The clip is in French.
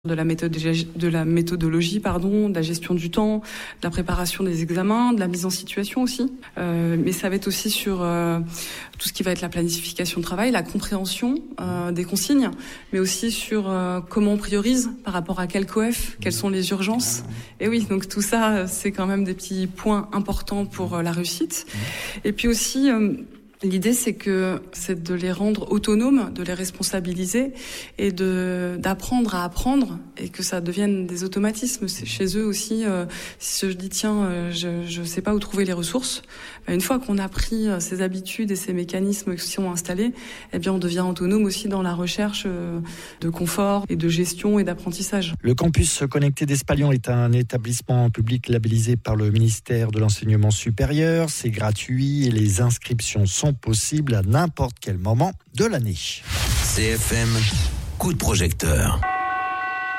de la méthodologie, de la gestion du temps, de la préparation des examens, de la mise en situation aussi. Mais ça va être aussi sur tout ce qui va être la planification de travail, la compréhension des consignes, mais aussi sur comment on priorise par rapport à quel coef, quelles sont les urgences. Et oui, donc tout ça, c'est quand même des petits points importants pour la réussite. Et puis aussi... l'idée, c'est de les rendre autonomes, de les responsabiliser et d'apprendre à apprendre et que ça devienne des automatismes. C'est chez eux aussi, si je dis tiens, je sais pas où trouver les ressources, une fois qu'on a pris ces habitudes et ces mécanismes qui sont installés, eh bien on devient autonome aussi dans la recherche de confort et de gestion et d'apprentissage. Le campus connecté d'Espalion est un établissement public labellisé par le ministère de l'Enseignement supérieur. C'est gratuit et les inscriptions sont possible à n'importe quel moment de l'année. CFM, coup de projecteur.